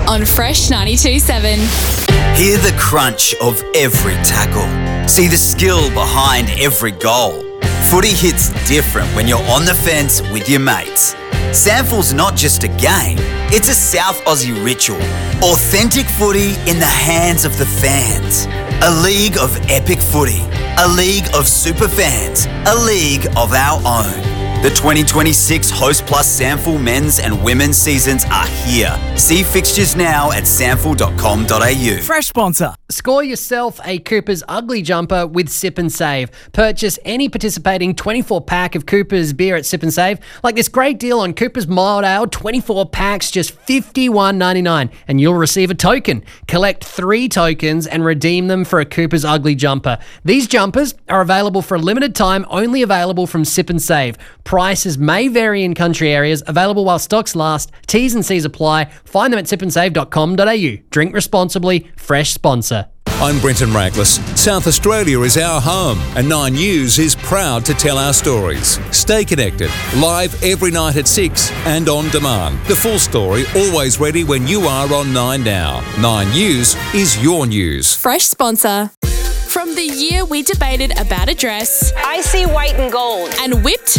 on Fresh 92.7. Hear the crunch of every tackle. See the skill behind every goal. Footy hits different when you're on the fence with your mates. SANFL's not just a game, it's a South Aussie ritual. Authentic footy in the hands of the fans. A league of epic footy. A league of super fans. A league of our own. The 2026 Host Plus SANFL men's and women's seasons are here. See fixtures now at sanfl.com.au. Fresh sponsor. Score yourself a Cooper's Ugly Jumper with Sip and Save. Purchase any participating 24-pack of Cooper's beer at Sip and Save, like this great deal on Cooper's Mild Ale, 24 packs, just $51.99, and you'll receive a token. Collect 3 tokens and redeem them for a Cooper's Ugly Jumper. These jumpers are available for a limited time, only available from Sip and Save. Prices may vary in country areas, available while stocks last. T's and C's apply. Find them at sipandsave.com.au. Drink responsibly. Fresh sponsor. I'm Brenton Raglis. South Australia is our home, and 9 News is proud to tell our stories. Stay connected, live every night at 6 and on demand. The full story always ready when you are on 9 Now. 9 News is your news. Fresh sponsor. From the year we debated about a dress I see white and gold. and whipped